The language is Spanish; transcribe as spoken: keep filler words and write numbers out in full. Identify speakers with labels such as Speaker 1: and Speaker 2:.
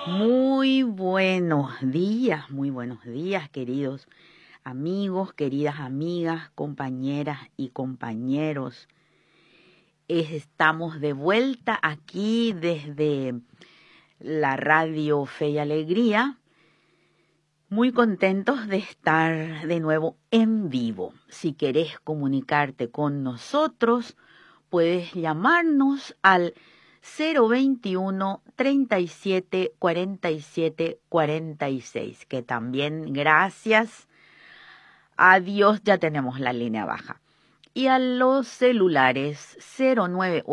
Speaker 1: Muy buenos días, muy buenos días, queridos amigos, queridas amigas, compañeras y compañeros. Estamos de vuelta aquí desde la radio Fe y Alegría, muy contentos de estar de nuevo en vivo. Si querés comunicarte con nosotros, puedes llamarnos al cero veintiuno, treinta y siete, cuarenta y siete, cuarenta y seis, que también gracias a Dios ya tenemos la línea baja. Y a los celulares cero nueve